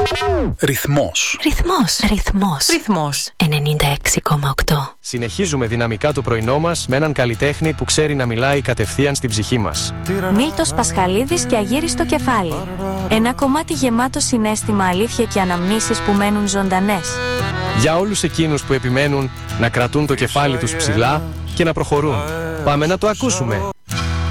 Ρυθμός. Ρυθμός. Ρυθμός. Ρυθμός. 96,8. Συνεχίζουμε δυναμικά το πρωινό μας με έναν καλλιτέχνη που ξέρει να μιλάει κατευθείαν στην ψυχή μας. Μίλτος Πασχαλίδης και Αγύριστο κεφάλι. Ένα κομμάτι γεμάτο συναίσθημα, αλήθεια και αναμνήσεις που μένουν ζωντανές. Για όλους εκείνους που επιμένουν να κρατούν το κεφάλι τους ψηλά και να προχωρούν. Πάμε να το ακούσουμε.